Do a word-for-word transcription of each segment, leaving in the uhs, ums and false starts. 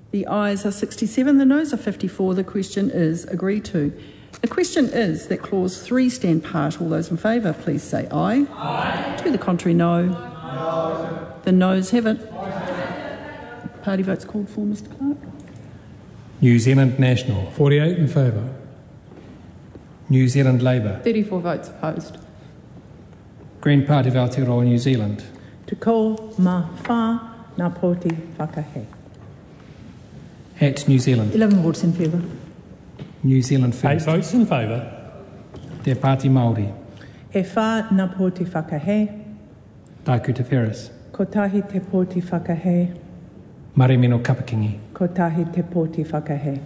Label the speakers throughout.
Speaker 1: The ayes are sixty-seven, the noes are fifty-four. The question is agreed to. The question is that clause three stand part. All those in favour, please say aye.
Speaker 2: Aye.
Speaker 1: To the contrary, no.
Speaker 2: No.
Speaker 1: The noes have it. Party votes called for, Mr Clerk.
Speaker 3: New Zealand National, forty-eight in favour. New Zealand Labour,
Speaker 4: thirty-four votes opposed.
Speaker 3: Green Party of Aotearoa New Zealand,
Speaker 5: Te ko ma wha ngā pōti whakahe.
Speaker 3: Hat New Zealand,
Speaker 5: eleven votes in favour.
Speaker 3: New Zealand
Speaker 6: Eight
Speaker 3: First,
Speaker 6: votes in favour.
Speaker 3: Te Pāti Māori,
Speaker 5: He wha ngā pōti whakahe,
Speaker 3: Tāku Te Wheres,
Speaker 5: ko tahi te pōti whakahe,
Speaker 3: Maremino Kapakingi,
Speaker 5: ko tahi te pōti whakahe.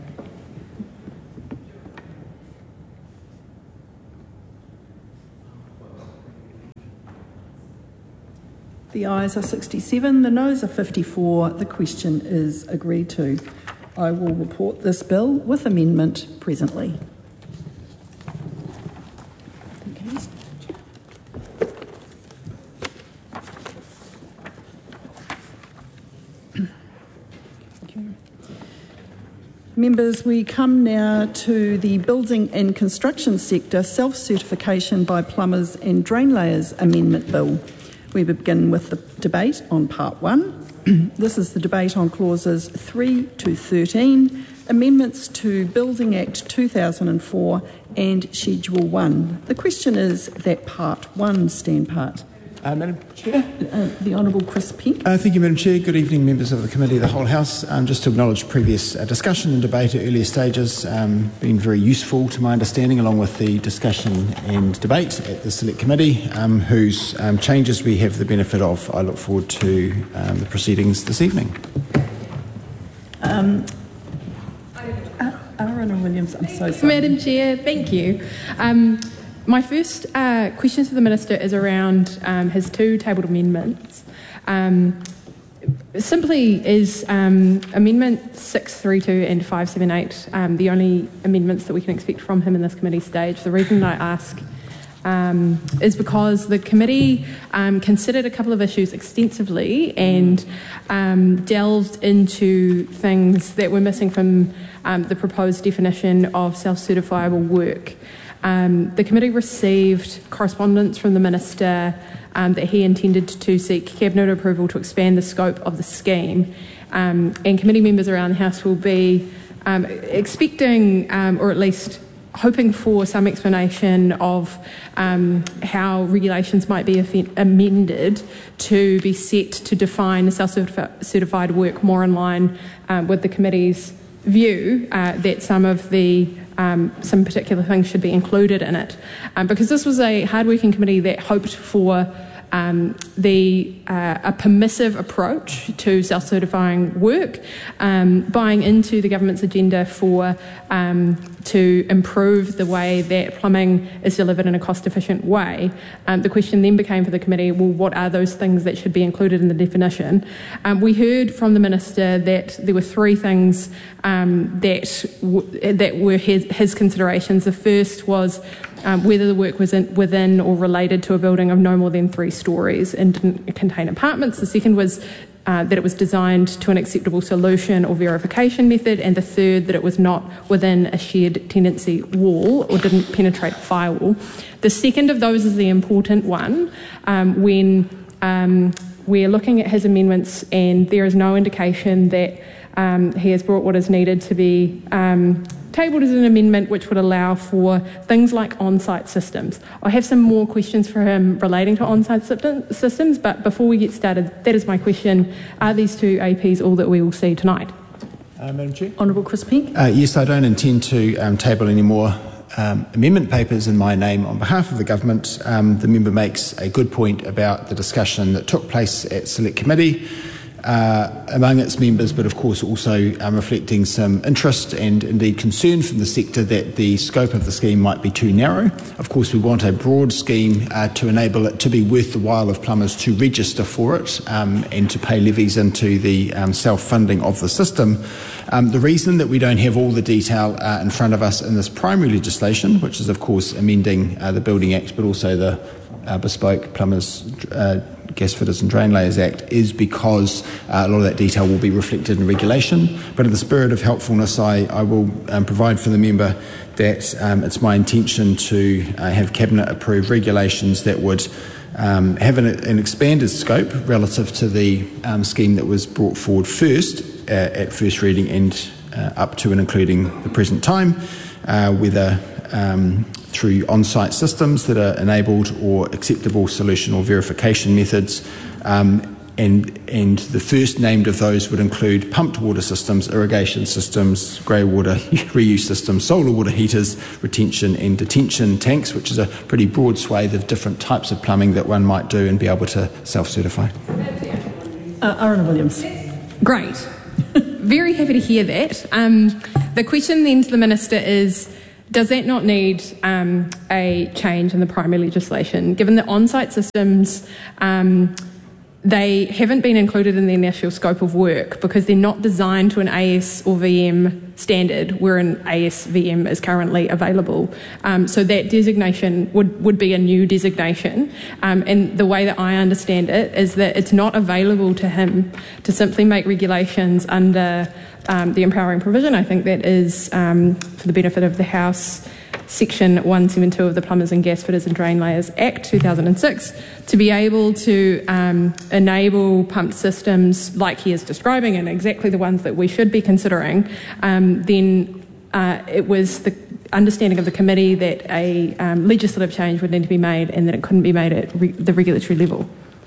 Speaker 1: The ayes are sixty-seven, the noes are fifty-four. The question is agreed to. I will report this bill with amendment presently. Members, we come now to the building and construction sector self-certification by plumbers and drain layers amendment bill. We begin with the debate on part one. This is the debate on clauses three to thirteen, amendments to Building Act two thousand four and Schedule one. The question is that part one stand part.
Speaker 7: Uh, Madam Chair.
Speaker 1: Uh, the Honourable Chris Peake.
Speaker 7: Uh, thank you, Madam Chair. Good evening, members of the Committee, the whole House. Um, just to acknowledge previous uh, discussion and debate at earlier stages, um, been very useful to my understanding, along with the discussion and debate at the Select Committee, um, whose um, changes we have the benefit of. I look forward to um, the proceedings this evening.
Speaker 1: Um, uh, Arana Williams, I'm so sorry.
Speaker 4: Madam Chair, thank you. Um, My first uh, question to the Minister is around um, his two tabled amendments. Um, simply, is um, Amendment six thirty-two and five seventy-eight um, the only amendments that we can expect from him in this committee stage? The reason I ask um, is because the committee um, considered a couple of issues extensively and um, delved into things that were missing from um, the proposed definition of self-certifiable work. Um, the committee received correspondence from the Minister um, that he intended to seek Cabinet approval to expand the scope of the scheme, um, and committee members around the House will be um, expecting, um, or at least hoping for, some explanation of um, how regulations might be amended to be set to define self-certified work more in line um, with the committee's view uh, that some of the Um, some particular things should be included in it, um, because this was a hard-working committee that hoped for um, the uh, a permissive approach to self-certifying work, um, buying into the government's agenda for um, to improve the way that plumbing is delivered in a cost-efficient way. Um, the question then became for the committee, well, what are those things that should be included in the definition? Um, we heard from the Minister that there were three things um, that w- that were his, his considerations. The first was um, whether the work was in, within or related to a building of no more than three stories and didn't contain apartments. The second was Uh, that it was designed to an acceptable solution or verification method, and the third, that it was not within a shared tenancy wall or didn't penetrate firewall. The second of those is the important one um, when um, we're looking at his amendments and there is no indication that um, he has brought what is needed to be um, tabled as an amendment which would allow for things like on-site systems. I have some more questions for him relating to on-site systems, but before we get started, that is my question. Are these two A Ps all that we will see tonight?
Speaker 7: Uh, Madam Chair.
Speaker 1: Honourable Chris Peake.
Speaker 7: Uh, yes, I don't intend to um, table any more um, amendment papers in my name on behalf of the government. Um, the member makes a good point about the discussion that took place at Select Committee Uh, among its members, but of course also um, reflecting some interest and indeed concern from the sector that the scope of the scheme might be too narrow. Of course, we want a broad scheme uh, to enable it to be worth the while of plumbers to register for it um, and to pay levies into the um, self-funding of the system. Um, the reason that we don't have all the detail uh, in front of us in this primary legislation, which is of course amending uh, the Building Act, but also the uh, Bespoke Plumbers, uh, Gas Fitters and Drain Layers Act is because uh, a lot of that detail will be reflected in regulation. But in the spirit of helpfulness, I, I will um, provide for the member that um, it's my intention to uh, have Cabinet approved regulations that would um, have an, an expanded scope relative to the um, scheme that was brought forward first uh, at first reading and uh, up to and including the present time, uh, whether um, through on-site systems that are enabled or acceptable solution or verification methods. Um, and, and the first named of those would include pumped water systems, irrigation systems, grey water reuse systems, solar water heaters, retention and detention tanks, which is a pretty broad swathe of different types of plumbing that one might do and be able to self-certify.
Speaker 1: Uh, Aaron Williams.
Speaker 4: Great. Very happy to hear that. Um, the question then to the Minister is, does that not need um, a change in the primary legislation? Given that on-site systems, um, they haven't been included in the initial scope of work because they're not designed to an A S or V M standard where an A S V M is currently available. Um, so that designation would, would be a new designation. Um, and the way that I understand it is that it's not available to him to simply make regulations under Um, the empowering provision. I think that is um, for the benefit of the House, Section one seventy-two of the Plumbers and Gas Fitters and Drain Layers Act two thousand six, to be able to um, enable pumped systems like he is describing and exactly the ones that we should be considering. Um, then uh, it was the understanding of the committee that a um, legislative change would need to be made and that it couldn't be made at re- the regulatory level.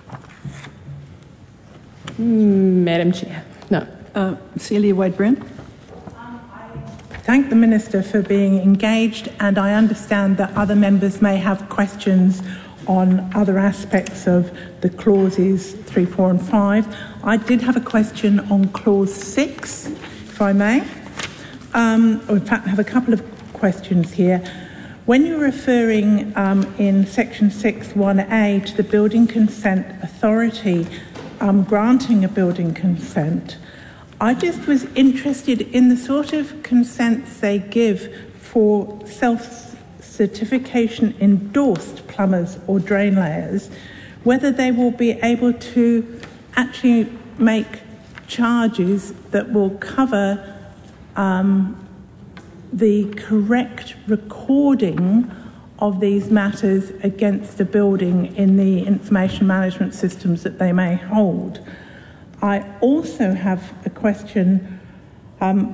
Speaker 4: Mm, Madam Chair. No.
Speaker 1: Uh, Celia Wade-Brown.
Speaker 5: Thank the Minister for being engaged, and I understand that other members may have questions on other aspects of the clauses three, four and five. I did have a question on clause six, if I may. Um, or in fact, I have a couple of questions here. When you're referring um, in section six one A to the Building Consent Authority um, granting a building consent, I just was interested in the sort of consents they give for self-certification endorsed plumbers or drain layers, whether they will be able to actually make charges that will cover um, the correct recording of these matters against the building in the information management systems that they may hold. I also have a question. Um,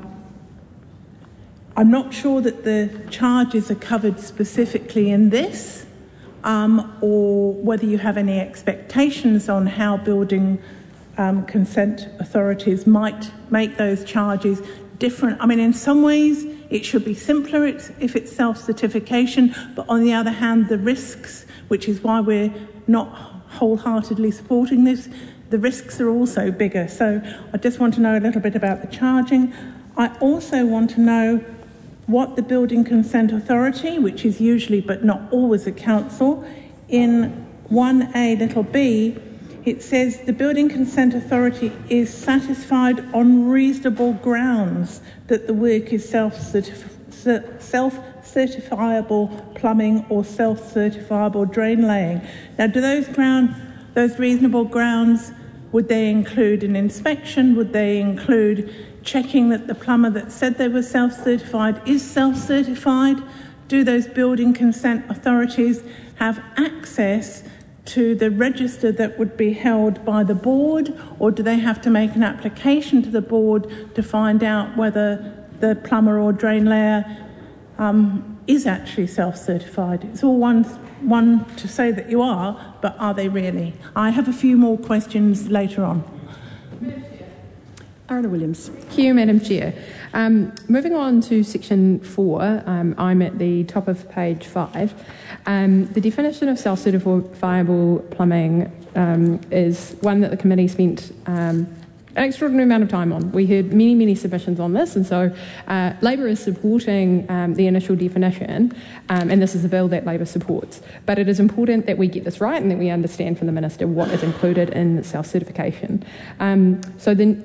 Speaker 5: I'm not sure that the charges are covered specifically in this, um, or whether you have any expectations on how building um, consent authorities might make those charges different. I mean, in some ways, it should be simpler if it's self-certification, but on the other hand, the risks, which is why we're not wholeheartedly supporting this, the risks are also bigger. So I just want to know a little bit about the charging. I also want to know what the Building Consent Authority, which is usually but not always a council, in one A little b, it says the Building Consent Authority is satisfied on reasonable grounds that the work is self-certif- self-certifiable plumbing or self-certifiable drain laying. Now, do those ground, those reasonable grounds, would they include an inspection? Would they include checking that the plumber that said they were self-certified is self-certified? Do those building consent authorities have access to the register that would be held by the board, or do they have to make an application to the board to find out whether the plumber or drain layer um, is actually self-certified? It's all one one to say that you are, but are they really? I have a few more questions later on.
Speaker 1: Arna Williams.
Speaker 4: Thank you, Madam Chair. Um, moving on to section four, um, I'm at the top of page five. Um, the definition of self-certifiable plumbing um, is one that the committee spent um, an extraordinary amount of time on. We heard many, many submissions on this, and so uh, Labor is supporting um, the initial definition, um, and this is a bill that Labor supports. But it is important that we get this right and that we understand from the Minister what is included in self-certification. Um, so then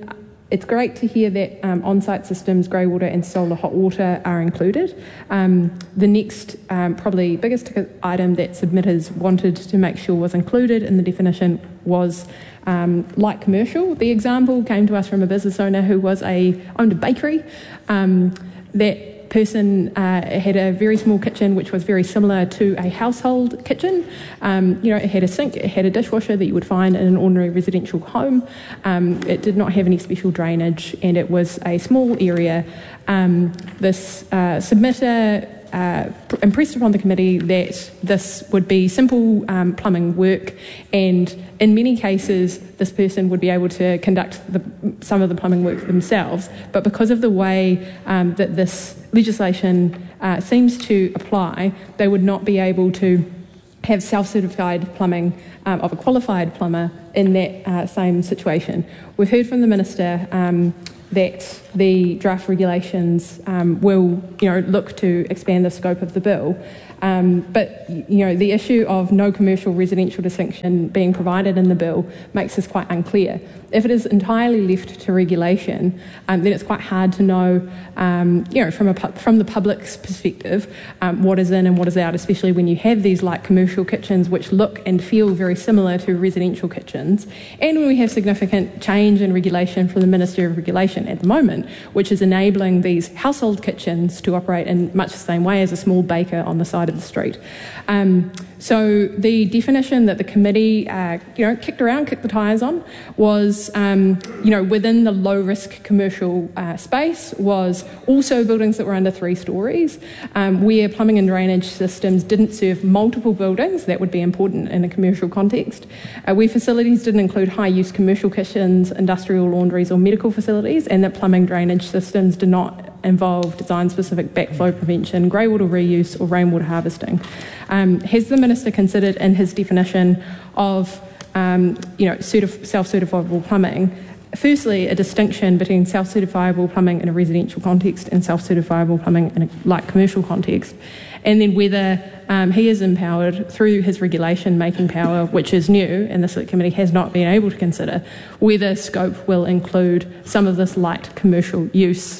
Speaker 4: It's great to hear that um, on-site systems, grey water and solar hot water are included. Um, the next, um, probably biggest ticket item that submitters wanted to make sure was included in the definition was um, light commercial. The example came to us from a business owner who was a owned a bakery. Um, that person uh, had a very small kitchen which was very similar to a household kitchen. Um, you know, it had a sink, it had a dishwasher that you would find in an ordinary residential home. Um, it did not have any special drainage, and it was a small area. Um, this uh, submitter Uh, impressed upon the committee that this would be simple um, plumbing work, and in many cases this person would be able to conduct the, some of the plumbing work themselves, but because of the way um, that this legislation uh, seems to apply, they would not be able to have self-certified plumbing um, of a qualified plumber in that uh, same situation. We've heard from the Minister um, that the draft regulations um, will, you know, look to expand the scope of the bill. Um, but, you know, the issue of no commercial residential distinction being provided in the bill makes this quite unclear. If it is entirely left to regulation, um, then it's quite hard to know, um, you know, from a pu- from the public's perspective, um, what is in and what is out, especially when you have these light commercial kitchens which look and feel very similar to residential kitchens, and when we have significant change in regulation from the Minister of Regulation at the moment, which is enabling these household kitchens to operate in much the same way as a small baker on the side of the street. Um, so the definition that the committee, uh, you know, kicked around, kicked the tyres on, was, um, you know, within the low-risk commercial uh, space, was also buildings that were under three stories, um, where plumbing and drainage systems didn't serve multiple buildings. That would be important in a commercial context. Uh, where facilities didn't include high-use commercial kitchens, industrial laundries or medical facilities, and that plumbing drainage systems did not involve design-specific backflow prevention, grey water reuse or rainwater harvesting. Um, has the Minister considered in his definition of um, you know, certif- self-certifiable plumbing, firstly, a distinction between self-certifiable plumbing in a residential context and self-certifiable plumbing in a light commercial context, and then whether um, he is empowered through his regulation-making power, which is new and the Select Committee has not been able to consider, whether scope will include some of this light commercial use.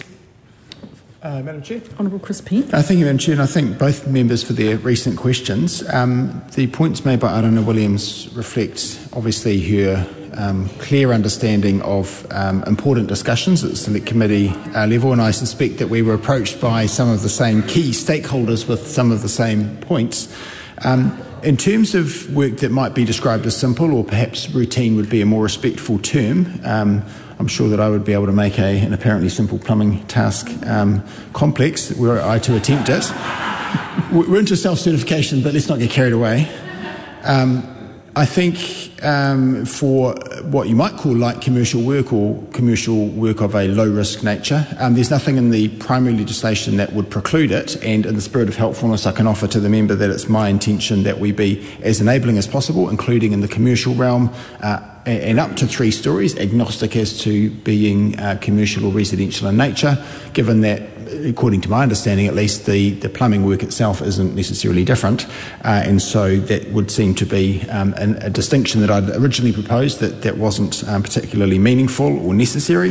Speaker 7: Uh, Madam Chair.
Speaker 1: Honourable Chris Peake.
Speaker 7: Uh, thank you, Madam Chair, and I thank both members for their recent questions. Um, the points made by Arona Williams reflect, obviously, her um, clear understanding of um, important discussions at the Select Committee uh, level, and I suspect that we were approached by some of the same key stakeholders with some of the same points. Um, in terms of work that might be described as simple, or perhaps routine would be a more respectful term, um, I'm sure that I would be able to make a, an apparently simple plumbing task um, complex were I to attempt it. We're into self-certification, but let's not get carried away. Um, I think um, for what you might call light commercial work or commercial work of a low-risk nature, um, there's nothing in the primary legislation that would preclude it, and in the spirit of helpfulness I can offer to the member that it's my intention that we be as enabling as possible, including in the commercial realm, uh, and up to three stories, agnostic as to being uh, commercial or residential in nature, given that, according to my understanding at least, the, the plumbing work itself isn't necessarily different, uh, and so that would seem to be um, an, a distinction that I'd originally proposed that, that wasn't um, particularly meaningful or necessary.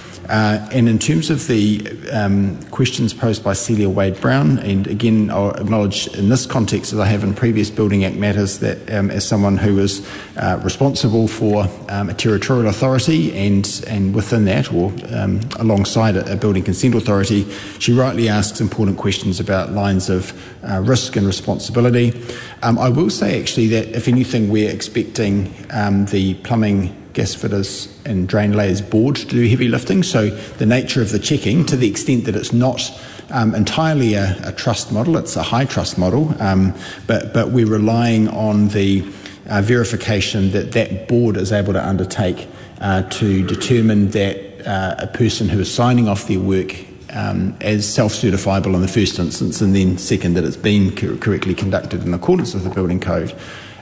Speaker 7: Uh, and in terms of the um, questions posed by Celia Wade-Brown, and again I'll acknowledge in this context, as I have in previous Building Act matters, that um, as someone who is uh, responsible for um, a territorial authority and, and within that, or um, alongside a, a building consent authority, she rightly asks important questions about lines of uh, risk and responsibility. Um, I will say actually that if anything we're expecting um, the plumbing, gas fitters and drain layers board to do heavy lifting, so the nature of the checking, to the extent that it's not um, entirely a, a trust model, it's a high trust model, um, but, but we're relying on the uh, verification that that board is able to undertake uh, to determine that uh, a person who is signing off their work Um, as self-certifiable in the first instance, and then second, that it's been cor- correctly conducted in accordance with the building code,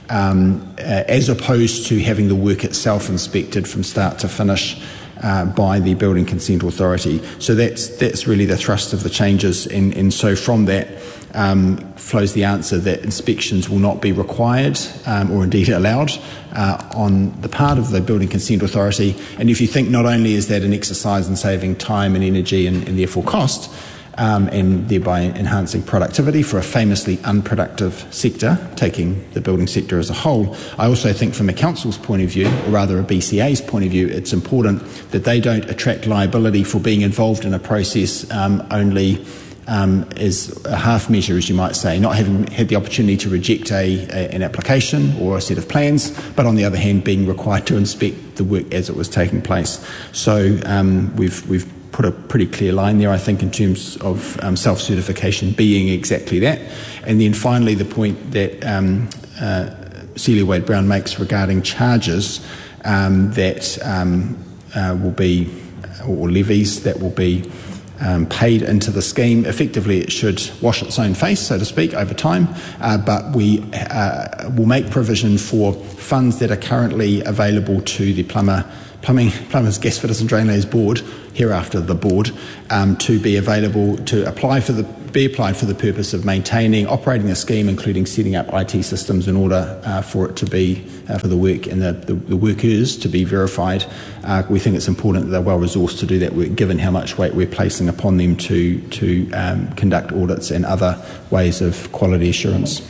Speaker 7: um, uh, as opposed to having the work itself inspected from start to finish uh, by the Building Consent Authority. So that's that's really the thrust of the changes, and, and so from that, um, flows the answer that inspections will not be required um, or indeed allowed uh, on the part of the Building Consent Authority. And if you think not only is that an exercise in saving time and energy and, and therefore cost, Um, and thereby enhancing productivity for a famously unproductive sector, taking the building sector as a whole. I also think from a council's point of view, or rather a B C A's point of view, it's important that they don't attract liability for being involved in a process um, only um, as a half measure, as you might say, not having had the opportunity to reject a, a, an application or a set of plans, but on the other hand being required to inspect the work as it was taking place. So um, we've we've put a pretty clear line there, I think, in terms of um, self-certification being exactly that. And then finally, the point that um, uh, Celia Wade-Brown makes regarding charges um, that um, uh, will be, or levies that will be um, paid into the scheme. Effectively, it should wash its own face, so to speak, over time, uh, but we uh, will make provision for funds that are currently available to the plumber Plumbing, Plumbers, Gas Fitters and Drainlayers Board, hereafter the board, um, to be available to apply for the be applied for the purpose of maintaining, operating the scheme, including setting up I T systems in order uh, for it to be uh, for the work and the, the, the workers to be verified. Uh, we think it's important that they're well resourced to do that work, given how much weight we're placing upon them to to um, conduct audits and other ways of quality assurance.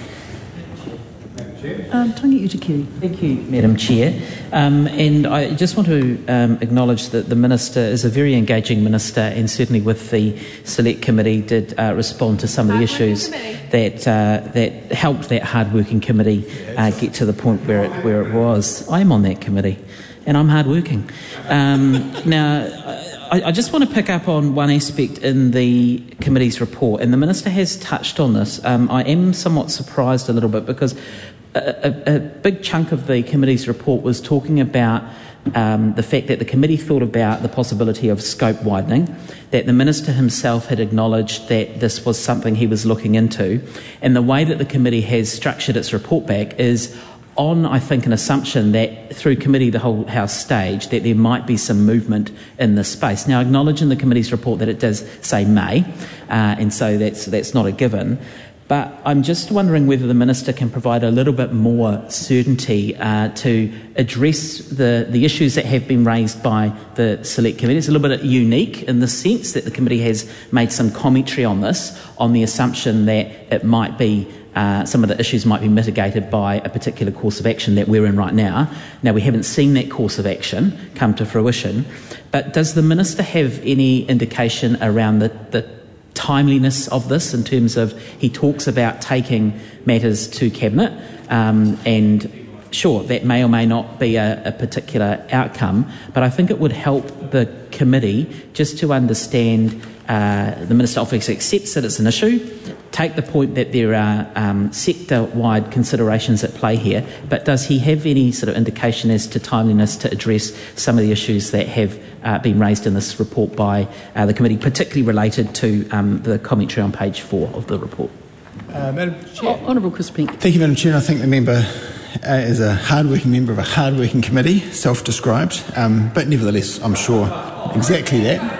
Speaker 1: Um, Tony Utikiri.
Speaker 6: Thank you, Madam Chair. Um, and I just want to um, acknowledge that the Minister is a very engaging Minister, and certainly with the Select Committee did uh, respond to some of the issues that uh, that helped that hard-working committee uh, get to the point where it, where it was. I'm on that committee, and I'm hard-working. Um, now, I, I just want to pick up on one aspect in the committee's report, and the Minister has touched on this. Um, I am somewhat surprised a little bit because A, a, a big chunk of the committee's report was talking about um, the fact that the committee thought about the possibility of scope widening, that the Minister himself had acknowledged that this was something he was looking into, and the way that the committee has structured its report back is on, I think, an assumption that through committee the whole house stage that there might be some movement in this space. Now, I acknowledge in the committee's report that it does say may, uh, and so that's that's not a given. But I'm just wondering whether the Minister can provide a little bit more certainty uh, to address the, the issues that have been raised by the Select Committee. It's a little bit unique in the sense that the committee has made some commentary on this, on the assumption that it might be uh, some of the issues might be mitigated by a particular course of action that we're in right now. Now, we haven't seen that course of action come to fruition, but does the Minister have any indication around the, the timeliness of this, in terms of he talks about taking matters to Cabinet, um, and sure, that may or may not be a, a particular outcome, but I think it would help the committee just to understand uh, the Minister obviously accepts that it's an issue, take the point that there are um, sector-wide considerations at play here, but does he have any sort of indication as to timeliness to address some of the issues that have uh, been raised in this report by uh, the committee, particularly related to um, the commentary on page four of the report?
Speaker 7: Uh, Madam Chair.
Speaker 1: Oh, Honourable Chris Pink.
Speaker 7: Thank you, Madam Chair. I think the member uh, is a hard-working member of a hard-working committee, self-described, um, but nevertheless, I'm sure exactly that.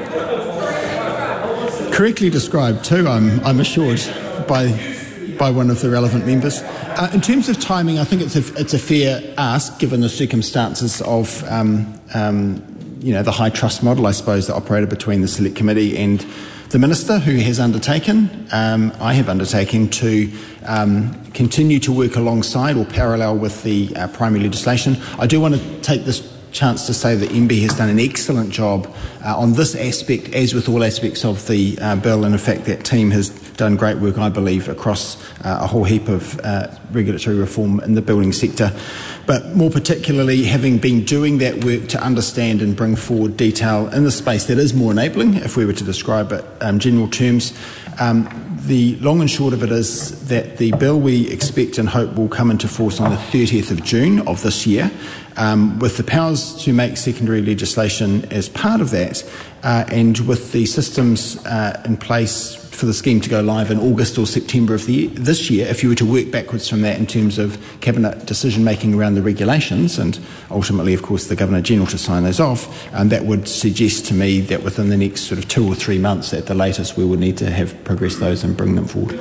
Speaker 7: Correctly described too, I'm, I'm assured, by by one of the relevant members. Uh, in terms of timing, I think it's a, it's a fair ask, given the circumstances of um, um, you know, the high trust model, I suppose, that operated between the Select Committee and the Minister, who has undertaken, um, I have undertaken, to um, continue to work alongside or parallel with the uh, primary legislation. I do want to take this chance to say that M B has done an excellent job uh, on this aspect, as with all aspects of the uh, bill, and in fact that team has done great work, I believe, across uh, a whole heap of uh, regulatory reform in the building sector. But more particularly, having been doing that work to understand and bring forward detail in the space that is more enabling, if we were to describe it in um, general terms, um, the long and short of it is that the bill we expect and hope will come into force on the thirtieth of June of this year, um, with the powers to make secondary legislation as part of that, uh, and with the systems uh, in place for the scheme to go live in August or September of the year, this year, if you were to work backwards from that in terms of Cabinet decision-making around the regulations and ultimately, of course, the Governor-General to sign those off, um, that would suggest to me that within the next sort of two or three months at the latest, we would need to have progressed those and bring them forward.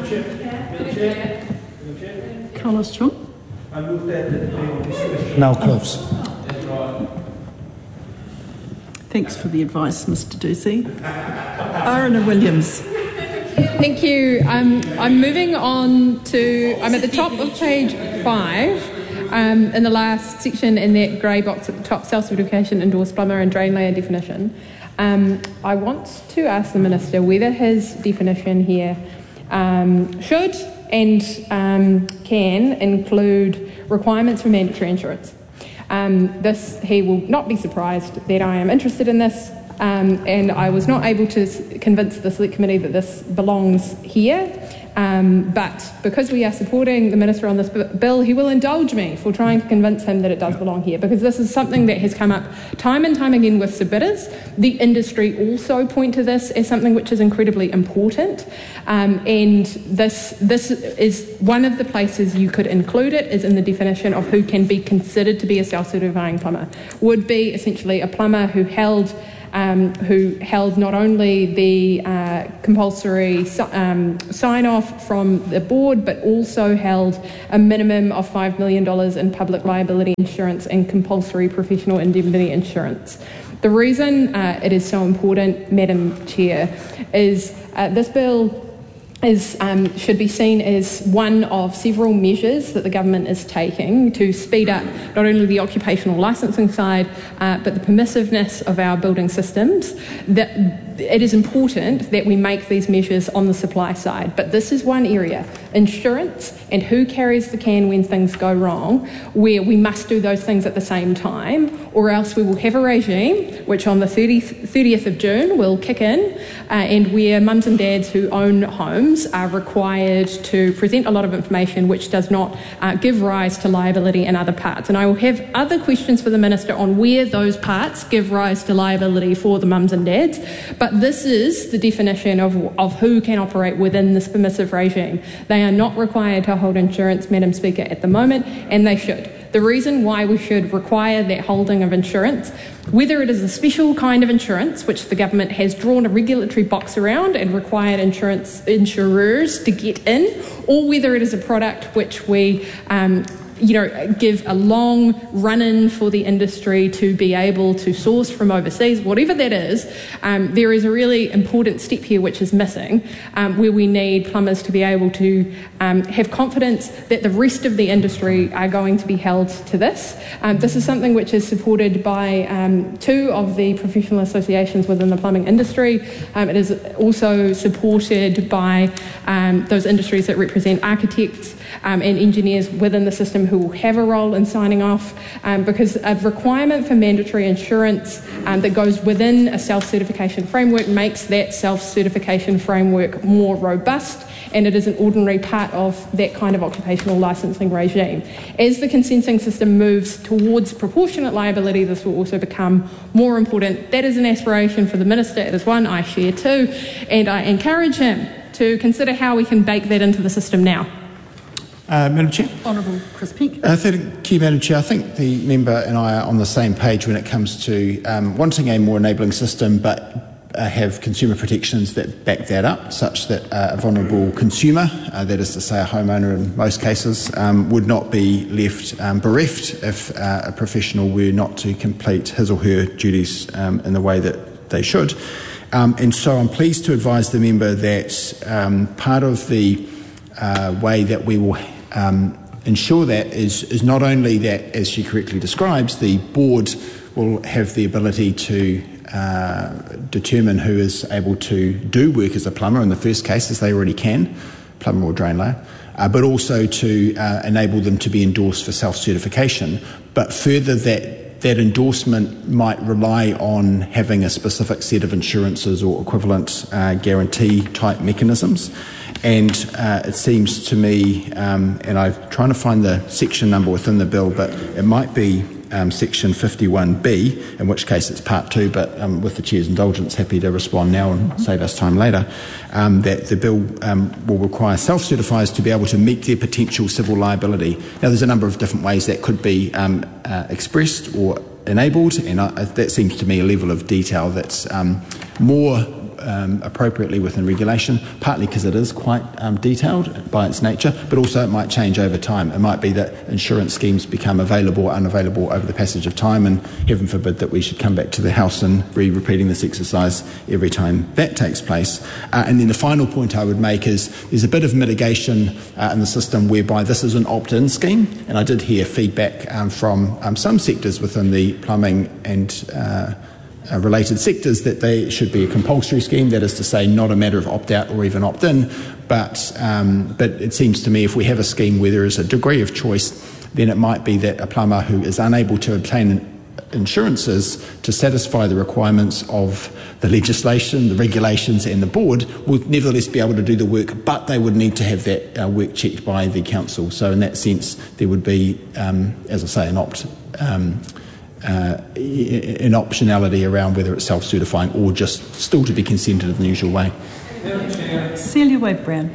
Speaker 1: Carlos Chung.
Speaker 3: Noel Cliffs.
Speaker 1: Thanks for the advice, Mister Ducey. Arana Williams.
Speaker 4: Thank you. Um, I'm moving on to, I'm at the top of page five, um, in the last section in that grey box at the top, self-certification, endorsed plumber and drain layer definition. Um, I want to ask the Minister whether his definition here um, should and um, can include requirements for mandatory insurance. Um, this, he will not be surprised that I am interested in this, um, and I was not able to s- convince the Select Committee that this belongs here, um, but because we are supporting the Minister on this b- bill, he will indulge me for trying to convince him that it does belong here, because this is something that has come up time and time again with subbidders. The industry also point to this as something which is incredibly important, um, and this this is one of the places you could include it is in the definition of who can be considered to be a self-certifying plumber. Would be essentially a plumber who held Um, who held not only the uh, compulsory um, sign-off from the board, but also held a minimum of five million dollars in public liability insurance and compulsory professional indemnity insurance. The reason uh, it is so important, Madam Chair, is uh, this bill is, um, should be seen as one of several measures that the government is taking to speed up not only the occupational licensing side, uh, but the permissiveness of our building systems. That it is important that we make these measures on the supply side, but this is one area, insurance and who carries the can when things go wrong, where we must do those things at the same time, or else we will have a regime which on the thirtieth of June will kick in, uh, and where mums and dads who own homes are required to present a lot of information which does not uh, give rise to liability in other parts. And I will have other questions for the Minister on where those parts give rise to liability for the mums and dads, but this is the definition of, of who can operate within this permissive regime. They are not required to hold insurance, Madam Speaker, at the moment, and they should. The reason why we should require that holding of insurance, whether it is a special kind of insurance, which the government has drawn a regulatory box around and required insurance insurers to get in, or whether it is a product which we um, you know, give a long run-in for the industry to be able to source from overseas, whatever that is, um, there is a really important step here which is missing, um, where we need plumbers to be able to um, have confidence that the rest of the industry are going to be held to this. Um, this is something which is supported by um, two of the professional associations within the plumbing industry. Um, it is also supported by um, those industries that represent architects um, and engineers within the system who will have a role in signing off, um, because a requirement for mandatory insurance um, that goes within a self-certification framework makes that self-certification framework more robust, and it is an ordinary part of that kind of occupational licensing regime. As the consenting system moves towards proportionate liability, this will also become more important. That is an aspiration for the Minister. It is one I share too, and I encourage him to consider how we can bake that into the system now.
Speaker 7: Uh, Madam Chair.
Speaker 1: Honourable Chris Peake.
Speaker 7: Uh, thank you, Madam Chair. I think the member and I are on the same page when it comes to um, wanting a more enabling system, but uh, have consumer protections that back that up, such that uh, a vulnerable consumer, uh, that is to say a homeowner in most cases, um, would not be left um, bereft if uh, a professional were not to complete his or her duties um, in the way that they should. Um, and so I'm pleased to advise the member that um, part of the uh, way that we will um, ensure that is, is not only that, as she correctly describes, the board will have the ability to uh, determine who is able to do work as a plumber in the first case, as they already can, plumber or drain layer, uh, but also to uh, enable them to be endorsed for self-certification. But further, that that endorsement might rely on having a specific set of insurances or equivalent uh, guarantee type mechanisms. And uh, it seems to me, um, and I'm trying to find the section number within the bill, but it might be um, section fifty-one B, in which case it's part two, but um, with the Chair's indulgence, happy to respond now and save us time later, um, that the bill um, will require self-certifiers to be able to meet their potential civil liability. Now, there's a number of different ways that could be um, uh, expressed or enabled, and I, that seems to me a level of detail that's um, more Um, appropriately within regulation, partly because it is quite um, detailed by its nature, but also it might change over time. It might be that insurance schemes become available or unavailable over the passage of time, and heaven forbid that we should come back to the House and be repeating this exercise every time that takes place. Uh, and then the final point I would make is there's a bit of mitigation uh, in the system whereby this is an opt-in scheme, and I did hear feedback um, from um, some sectors within the plumbing and uh, Uh, related sectors that they should be a compulsory scheme, that is to say not a matter of opt-out or even opt-in, but, um, but it seems to me if we have a scheme where there is a degree of choice, then it might be that a plumber who is unable to obtain insurances to satisfy the requirements of the legislation, the regulations and the board would nevertheless be able to do the work, but they would need to have that uh, work checked by the council. So in that sense there would be, um, as I say, an opt um, Uh, an optionality around whether it's self-certifying or just still to be consented in the usual way.
Speaker 1: Celia Wade-Brown.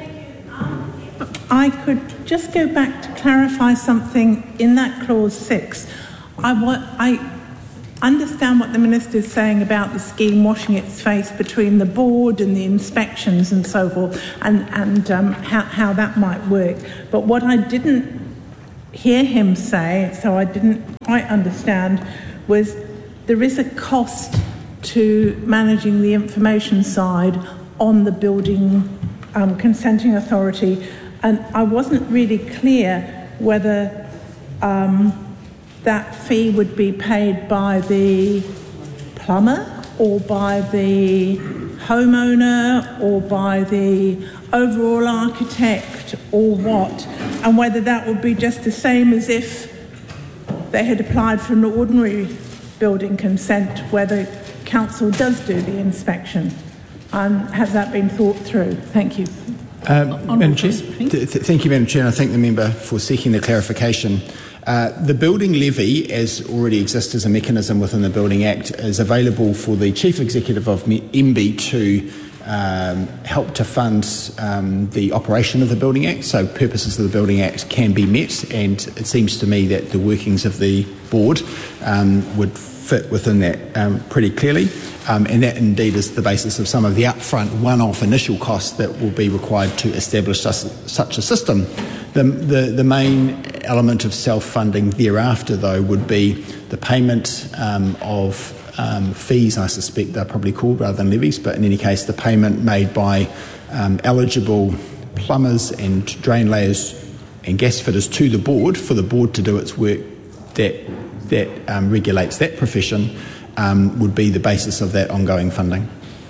Speaker 5: I could just go back to clarify something in that clause six. I, wa- I understand what the Minister is saying about the scheme washing its face between the board and the inspections and so forth, and, and um, how, how that might work. But what I didn't hear him say, so I didn't quite understand, was there is a cost to managing the information side on the building um, consenting authority, and I wasn't really clear whether um, that fee would be paid by the plumber or by the homeowner or by the overall architect or what, and whether that would be just the same as if they had applied for an ordinary building consent where the council does do the inspection. Um, has that been thought through? Thank you.
Speaker 7: Um, Madam Chair, th- th- thank you, Madam Chair, and I thank the member for seeking the clarification. Uh, the building levy, as already exists as a mechanism within the Building Act, is available for the Chief Executive of M B to um, help to fund um, the operation of the Building Act, so purposes of the Building Act can be met, and it seems to me that the workings of the board um, would fit within that um, pretty clearly, um, and that indeed is the basis of some of the upfront one-off initial costs that will be required to establish such, such a system. The, the, the main element of self-funding thereafter, though, would be the payment um, of um, fees, I suspect they're probably called rather than levies, but in any case the payment made by um, eligible plumbers and drain layers and gas fitters to the board for the board to do its work that that um, regulates that profession um, would be the basis of that ongoing funding.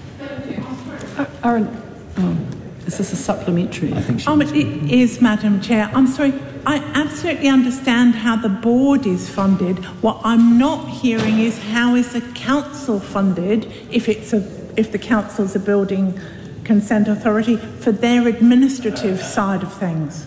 Speaker 1: Uh, Aaron, oh, is this a supplementary?
Speaker 7: I think she
Speaker 5: Oh, it is, Madam Chair. I'm sorry. I absolutely understand how the board is funded. What I'm not hearing is how is the council funded if it's a if the council's a building consent authority for their administrative side of things.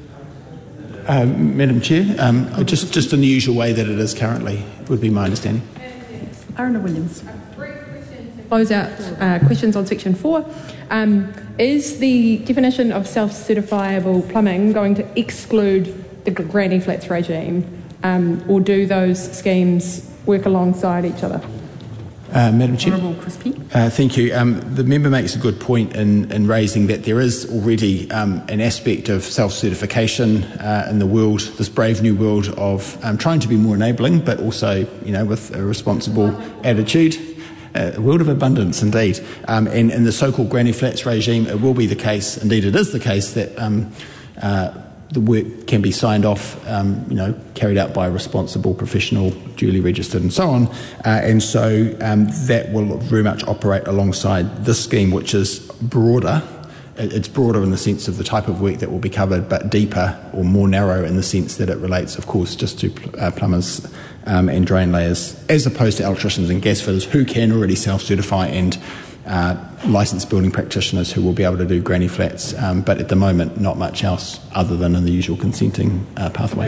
Speaker 7: Um, Madam Chair, um, just, just in the usual way that it is currently, would be my understanding.
Speaker 1: Aruna Williams.
Speaker 4: Close out uh, questions on section four. Um, is the definition of self-certifiable plumbing going to exclude the granny flats regime, um, or do those schemes work alongside each other?
Speaker 7: Uh, Madam Chair.
Speaker 1: Honourable Crispy.
Speaker 7: Uh, thank you. Um, the member makes a good point in, in raising that there is already um, an aspect of self-certification uh, in the world, this brave new world of um, trying to be more enabling, but also, you know, with a responsible attitude. Uh, a world of abundance, indeed. Um, and in the so-called granny flats regime, it will be the case, indeed it is the case, that um, uh, the work can be signed off, um, you know, carried out by a responsible professional, duly registered and so on. Uh, and so um, that will very much operate alongside this scheme, which is broader. It's broader in the sense of the type of work that will be covered, but deeper or more narrow in the sense that it relates, of course, just to uh, plumbers um, and drain layers, as opposed to electricians and gas fitters who can already self-certify and uh, licensed building practitioners who will be able to do granny flats, um, but at the moment not much else other than in the usual consenting uh, pathway.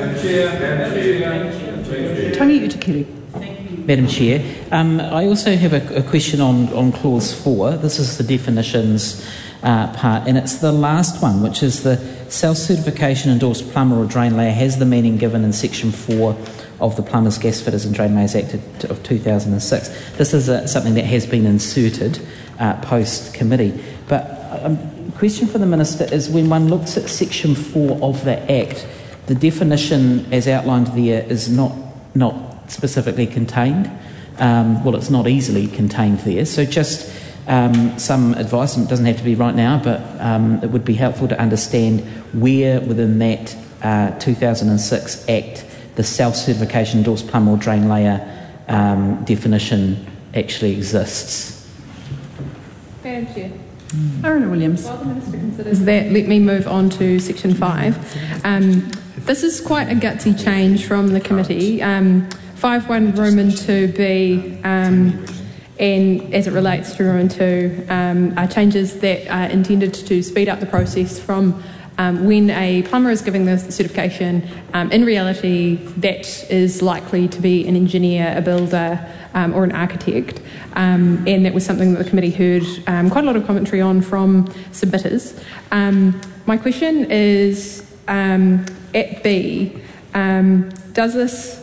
Speaker 1: Tony Utakere.
Speaker 6: Madam Chair, um, I also have a, a question on, on clause four. This is the definitions uh, part, and it's the last one, which is the self-certification endorsed plumber or drain layer has the meaning given in section four of the Plumbers, Gas Fitters and Drain Layers Act of two thousand six. This is a, something that has been inserted uh, post-committee. But a um, question for the Minister is, when one looks at section four of the Act, the definition as outlined there is not, not specifically contained. Um, well, it's not easily contained there. So just um, some advice, and it doesn't have to be right now, but um, it would be helpful to understand where within that uh, two thousand six Act the self-certification endorsed plumber or drain layer um, definition actually exists.
Speaker 4: Madam Chair.
Speaker 1: Aruna Williams.
Speaker 4: While the Minister considers that, let me move on to section five. Um, this is quite a gutsy change from the committee. Um, five one Roman two B, um, and as it relates to Roman two, um, are changes that are intended to speed up the process from um, when a plumber is giving the certification. Um, in reality, that is likely to be an engineer, a builder, um, or an architect, um, and that was something that the committee heard um, quite a lot of commentary on from submitters. Um, my question is, um, at B, um, does this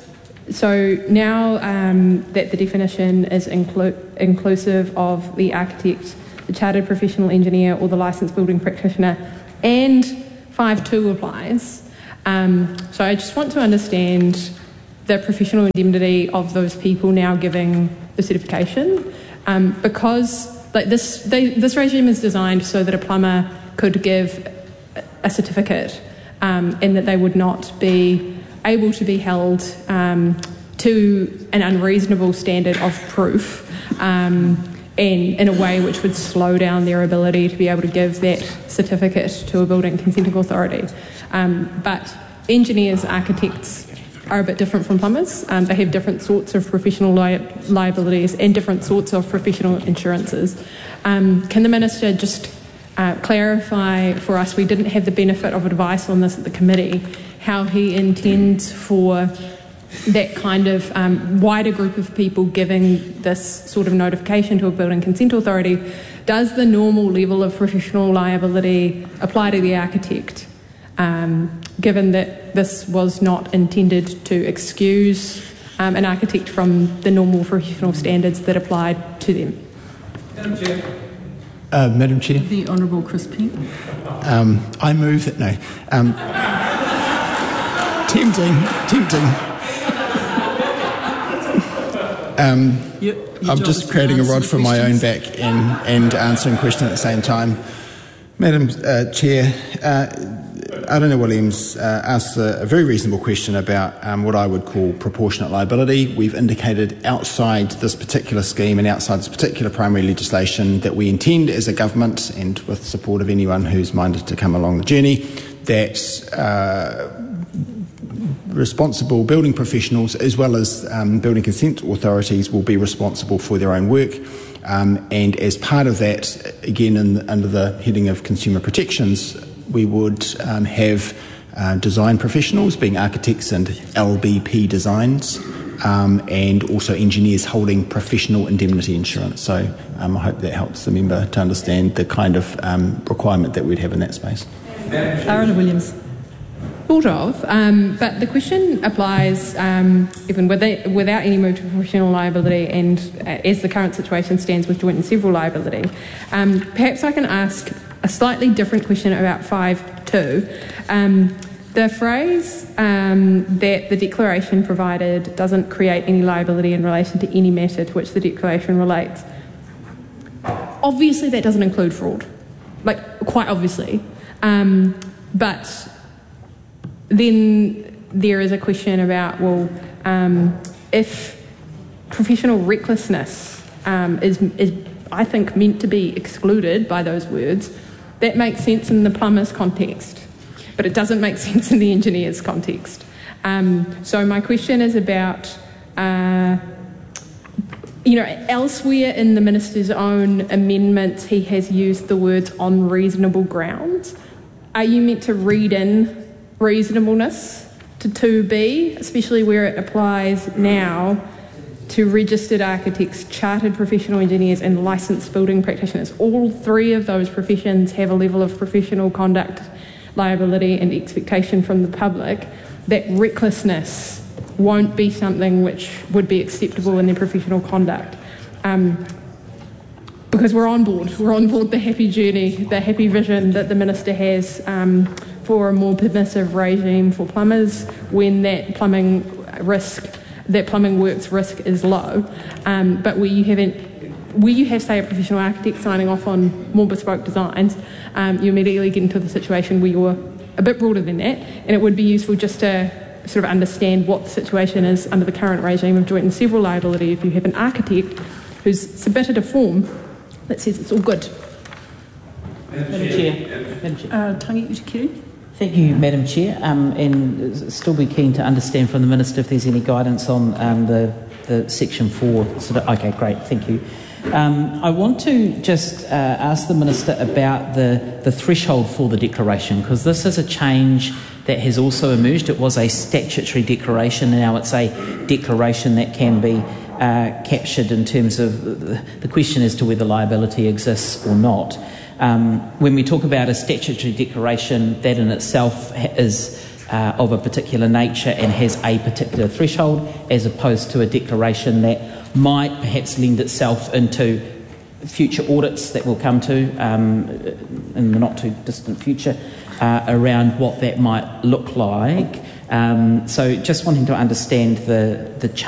Speaker 4: So now um, that the definition is inclu- inclusive of the architect, the chartered professional engineer or the licensed building practitioner, and five two applies. Um, so I just want to understand the professional indemnity of those people now giving the certification, um, because like this, they, this regime is designed so that a plumber could give a certificate um, and that they would not be able to be held um, to an unreasonable standard of proof um, and in a way which would slow down their ability to be able to give that certificate to a building consenting authority. Um, but engineers, architects are a bit different from plumbers. Um, they have different sorts of professional li- liabilities and different sorts of professional insurances. Um, can the Minister just uh, clarify for us, we didn't have the benefit of advice on this at the committee, how he intends for that kind of um, wider group of people giving this sort of notification to a building consent authority? Does the normal level of professional liability apply to the architect, um, given that this was not intended to excuse um, an architect from the normal professional standards that applied to them?
Speaker 7: Madam Chair. Uh, Madam Chair.
Speaker 1: The Honourable Chris Peake.
Speaker 7: Um, I move that, no. Um, tempting, tempting. Um,
Speaker 1: you,
Speaker 7: I'm just creating a rod for my own back and, and answering questions at the same time. Madam uh, Chair, uh, Aruna Williams uh, asks a, a very reasonable question about um, what I would call proportionate liability. We've indicated outside this particular scheme and outside this particular primary legislation that we intend as a government, and with support of anyone who's minded to come along the journey, that uh, responsible building professionals as well as um, building consent authorities will be responsible for their own work. Um, and as part of that, again, in, under the heading of consumer protections, we would um, have uh, design professionals, being architects and L B P designs, um, and also engineers holding professional indemnity insurance. So um, I hope that helps the member to understand the kind of um, requirement that we'd have in that space.
Speaker 1: Aruna Williams.
Speaker 4: Sort of, um, but the question applies um, even without, without any move to professional liability and uh, as the current situation stands with joint and several liability. Um, perhaps I can ask a slightly different question about five two. Um, the phrase um, that the declaration provided doesn't create any liability in relation to any matter to which the declaration relates. Obviously that doesn't include fraud, like quite obviously, um, but then there is a question about, well, um, if professional recklessness um, is, is, I think, meant to be excluded by those words, that makes sense in the plumber's context, but it doesn't make sense in the engineer's context. Um, so my question is about uh, you know, elsewhere in the Minister's own amendments, he has used the words on reasonable grounds. Are you meant to read in reasonableness to two B, especially where it applies now to registered architects, chartered professional engineers and licensed building practitioners? All three of those professions have a level of professional conduct, liability and expectation from the public that recklessness won't be something which would be acceptable in their professional conduct. Um, because we're on board, we're on board the happy journey, the happy vision that the Minister has um, for a more permissive regime for plumbers when that plumbing risk, that plumbing works risk is low. Um, but where you haven't, where you have, say, a professional architect signing off on more bespoke designs, um, you immediately get into the situation where you're a bit broader than that, and it would be useful just to sort of understand what the situation is under the current regime of joint and several liability if you have an architect who's submitted a form that says it's all good.
Speaker 6: Madam Chair. Madam Chair.
Speaker 1: Uh, Tangi Utikiri.
Speaker 6: Thank you, Madam Chair, um, and still be keen to understand from the Minister if there's any guidance on um, the, the Section four. Sort of, okay, great, thank you. Um, I want to just uh, ask the Minister about the, the threshold for the declaration, because this is a change that has also emerged. It was a statutory declaration, and now it's a declaration that can be uh, captured in terms of the, the question as to whether liability exists or not. Um, when we talk about a statutory declaration, that in itself is uh, of a particular nature and has a particular threshold, as opposed to a declaration that might perhaps lend itself into future audits that we'll come to um, in the not too distant future uh, around what that might look like. Um, so just wanting to understand the, the change